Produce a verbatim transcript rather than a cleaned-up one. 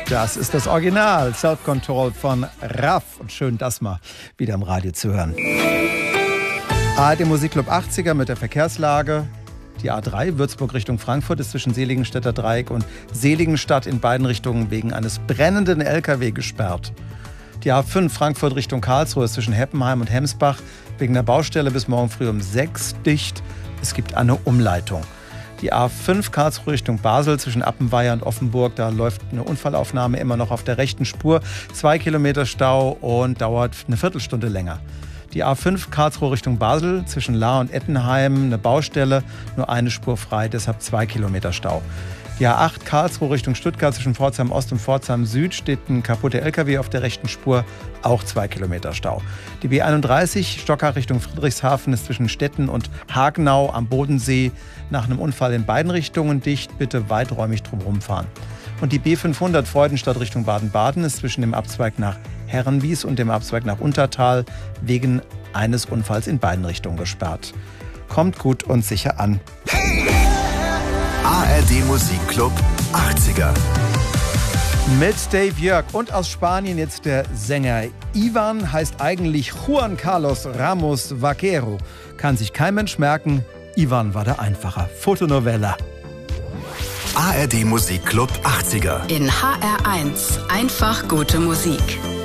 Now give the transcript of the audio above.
Das ist das Original Self-Control von Raff. Und schön, das mal wieder im Radio zu hören. A R D Musikclub achtziger mit der Verkehrslage. Die A drei Würzburg Richtung Frankfurt ist zwischen Seligenstädter Dreieck und Seligenstadt in beiden Richtungen wegen eines brennenden L K W gesperrt. Die A fünf Frankfurt Richtung Karlsruhe ist zwischen Heppenheim und Hemsbach wegen der Baustelle bis morgen früh um sechs dicht. Es gibt eine Umleitung. Die A fünf Karlsruhe Richtung Basel zwischen Appenweier und Offenburg, da läuft eine Unfallaufnahme immer noch auf der rechten Spur. Zwei Kilometer Stau und dauert eine Viertelstunde länger. Die A fünf Karlsruhe Richtung Basel zwischen Lahr und Ettenheim, eine Baustelle, nur eine Spur frei, deshalb zwei Kilometer Stau. Die A acht Karlsruhe Richtung Stuttgart zwischen Pforzheim Ost und Pforzheim Süd steht ein kaputter L K W auf der rechten Spur, auch zwei Kilometer Stau. Die B einunddreißig Stockach Richtung Friedrichshafen ist zwischen Stetten und Hagenau am Bodensee nach einem Unfall in beiden Richtungen dicht, bitte weiträumig drumherum fahren. Und die B fünfhundert Freudenstadt Richtung Baden-Baden ist zwischen dem Abzweig nach Herrenwies und dem Abzweig nach Untertal wegen eines Unfalls in beiden Richtungen gesperrt. Kommt gut und sicher an. A R D Musikclub achtziger. Mit Dave Jörg und aus Spanien jetzt der Sänger. Ivan heißt eigentlich Juan Carlos Ramos Vaquero. Kann sich kein Mensch merken. Ivan war der Einfacher. Fotonovella. A R D Musikclub achtziger. In H R eins. Einfach gute Musik.